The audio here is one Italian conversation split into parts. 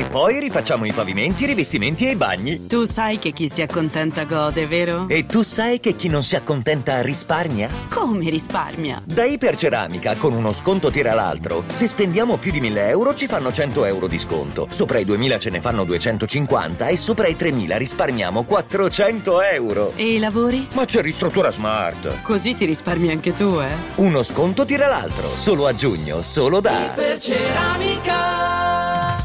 poi rifacciamo i pavimenti, i rivestimenti e i bagni. Tu sai che chi si accontenta gode, vero? E tu sai che chi non si accontenta risparmia? Come risparmia? Da Iperceramica, con uno sconto tira l'altro. Se spendiamo più di 1.000 euro ci fanno 100 euro di sconto. Sopra i 2.000 ce ne fanno 250 e sopra i 3.000 risparmiamo 400 euro. E i lavori? Ma c'è Ristruttura Smart. Così ti risparmi anche tu, eh? Uno sconto tira l'altro. Solo a giugno, solo da Iperceramica.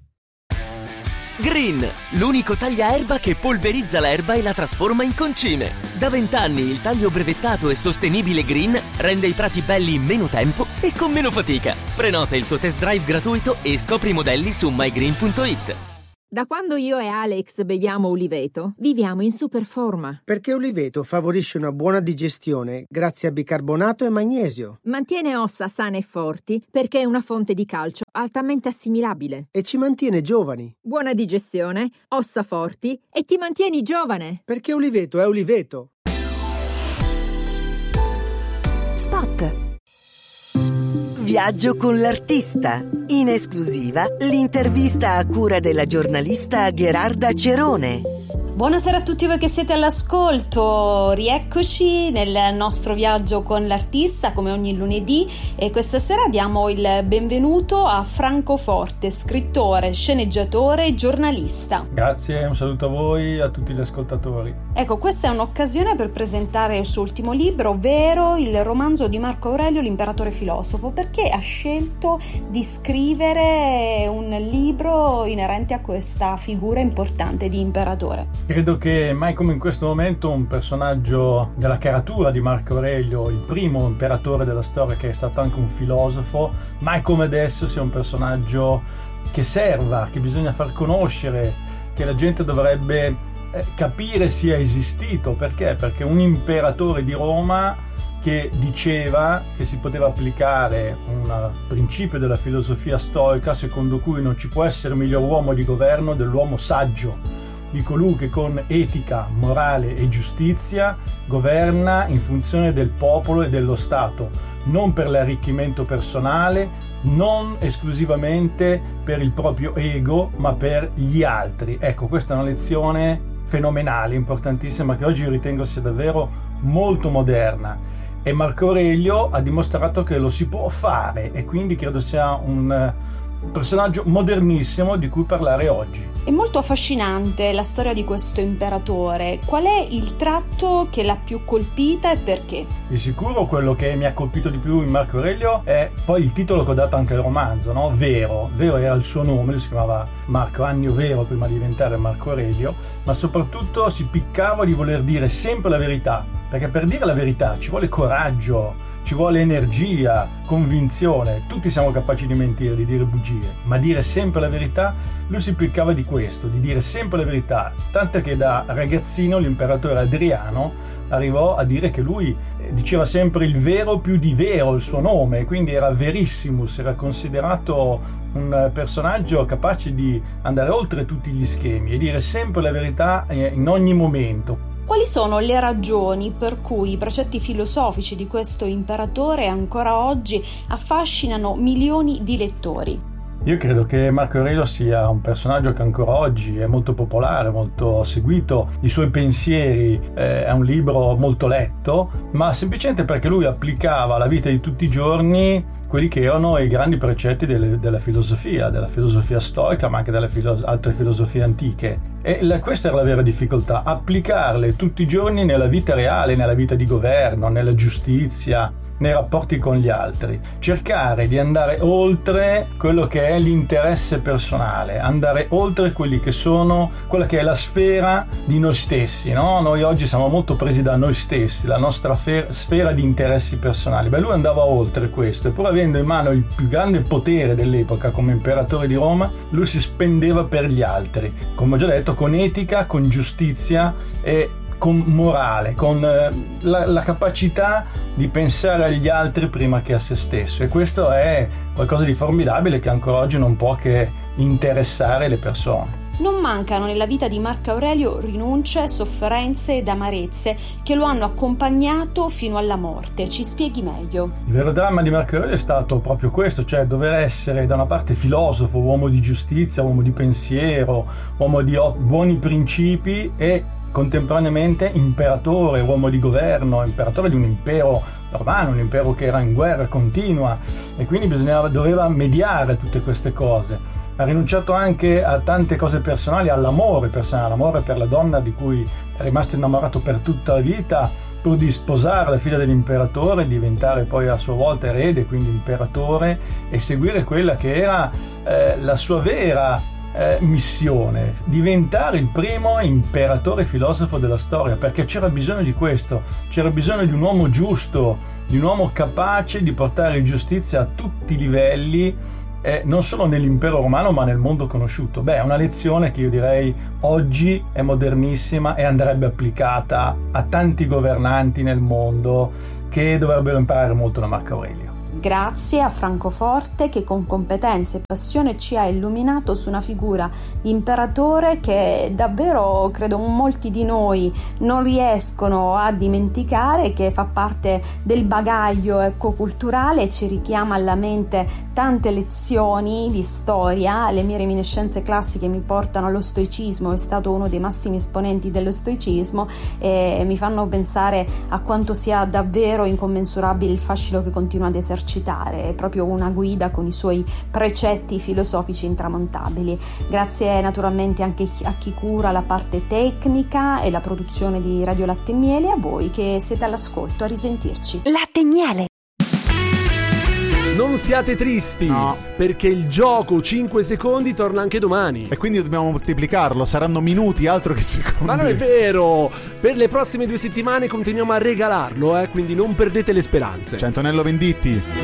Green, l'unico tagliaerba che polverizza l'erba e la trasforma in concime. Da 20 anni il taglio brevettato e sostenibile Green rende i prati belli in meno tempo e con meno fatica. Prenota il tuo test drive gratuito e scopri i modelli su mygreen.it. Da quando io e Alex beviamo Uliveto, viviamo in super forma. Perché Uliveto favorisce una buona digestione grazie a bicarbonato e magnesio. Mantiene ossa sane e forti perché è una fonte di calcio altamente assimilabile. E ci mantiene giovani. Buona digestione, ossa forti e ti mantieni giovane. Perché Uliveto è Uliveto. Spot. Viaggio con l'artista. In esclusiva, l'intervista a cura della giornalista Gherarda Cerone. Buonasera a tutti voi che siete all'ascolto, rieccoci nel nostro viaggio con l'artista come ogni lunedì e questa sera diamo il benvenuto a Franco Forte, scrittore, sceneggiatore e giornalista. Grazie, un saluto a voi e a tutti gli ascoltatori. Ecco, questa è un'occasione per presentare il suo ultimo libro, ovvero il romanzo di Marco Aurelio, L'imperatore filosofo. Perché ha scelto di scrivere un libro inerente a questa figura importante di imperatore? Credo che mai come in questo momento un personaggio della caratura di Marco Aurelio, il primo imperatore della storia che è stato anche un filosofo, mai come adesso sia un personaggio che serva, che bisogna far conoscere, che la gente dovrebbe capire sia esistito. Perché? Perché un imperatore di Roma che diceva che si poteva applicare un principio della filosofia stoica secondo cui non ci può essere miglior uomo di governo dell'uomo saggio, di colui che con etica, morale e giustizia governa in funzione del popolo e dello Stato, non per l'arricchimento personale, non esclusivamente per il proprio ego, ma per gli altri. Ecco, questa è una lezione fenomenale, importantissima, che oggi io ritengo sia davvero molto moderna. E Marco Aurelio ha dimostrato che lo si può fare e quindi credo sia un personaggio modernissimo di cui parlare oggi. È molto affascinante la storia di questo imperatore. Qual è il tratto che l'ha più colpita e perché? Di sicuro quello che mi ha colpito di più in Marco Aurelio è poi il titolo che ho dato anche al romanzo, no? Vero era il suo nome, lui si chiamava Marco Annio Vero prima di diventare Marco Aurelio, ma soprattutto si piccava di voler dire sempre la verità, perché per dire la verità ci vuole coraggio, ci vuole energia, convinzione. Tutti siamo capaci di mentire, di dire bugie, ma dire sempre la verità, lui si piccava di questo, di dire sempre la verità, tant'è che da ragazzino l'imperatore Adriano arrivò a dire che lui diceva sempre il vero più di vero, il suo nome, quindi era verissimus, era considerato un personaggio capace di andare oltre tutti gli schemi e dire sempre la verità in ogni momento. Quali sono le ragioni per cui i precetti filosofici di questo imperatore ancora oggi affascinano milioni di lettori? Io credo che Marco Aurelio sia un personaggio che ancora oggi è molto popolare, molto seguito, i suoi pensieri è un libro molto letto, ma semplicemente perché lui applicava alla vita di tutti i giorni quelli che erano i grandi precetti della filosofia stoica, ma anche delle altre filosofie antiche. E questa era la vera difficoltà, applicarle tutti i giorni nella vita reale, nella vita di governo, nella giustizia, nei rapporti con gli altri, cercare di andare oltre quello che è l'interesse personale, andare oltre quelli che sono quella che è la sfera di noi stessi, no? Noi oggi siamo molto presi da noi stessi, la nostra sfera di interessi personali. Beh, lui andava oltre questo, e pur avendo in mano il più grande potere dell'epoca come imperatore di Roma, lui si spendeva per gli altri, come ho già detto, con etica, con giustizia e con morale, con la capacità di pensare agli altri prima che a se stesso, e questo è qualcosa di formidabile che ancora oggi non può che interessare le persone. Non mancano nella vita di Marco Aurelio rinunce, sofferenze ed amarezze che lo hanno accompagnato fino alla morte. Ci spieghi meglio. Il vero dramma di Marco Aurelio è stato proprio questo, cioè dover essere da una parte filosofo, uomo di giustizia, uomo di pensiero, uomo di buoni principi e contemporaneamente imperatore, uomo di governo, imperatore di un impero romano, un impero che era in guerra continua, e quindi doveva mediare tutte queste cose. Ha rinunciato anche a tante cose personali, all'amore personale, l'amore per la donna di cui è rimasto innamorato per tutta la vita, pur di sposare la figlia dell'imperatore, diventare poi a sua volta erede, quindi imperatore, e seguire quella che era la sua vera missione, diventare il primo imperatore filosofo della storia, perché c'era bisogno di questo, c'era bisogno di un uomo giusto, di un uomo capace di portare giustizia a tutti i livelli, non solo nell'impero romano ma nel mondo conosciuto. È una lezione che io direi oggi è modernissima e andrebbe applicata a tanti governanti nel mondo che dovrebbero imparare molto da Marco Aurelio. Grazie a Francoforte che con competenza e passione ci ha illuminato su una figura di imperatore che davvero credo molti di noi non riescono a dimenticare, che fa parte del bagaglio culturale e ci richiama alla mente tante lezioni di storia. Le mie reminiscenze classiche mi portano allo stoicismo, è stato uno dei massimi esponenti dello stoicismo e mi fanno pensare a quanto sia davvero incommensurabile il fascino che continua ad esercitare. È proprio una guida con i suoi precetti filosofici intramontabili. Grazie naturalmente anche a chi cura la parte tecnica e la produzione di Radio Latte e Miele, a voi che siete all'ascolto. A risentirci. Latte e Miele. Non siate tristi, perché il gioco 5 secondi torna anche domani. E quindi dobbiamo moltiplicarlo, saranno minuti, altro che secondi. Ma non è vero! Per le prossime 2 settimane continuiamo a regalarlo, quindi non perdete le speranze. C'è Antonello Venditti.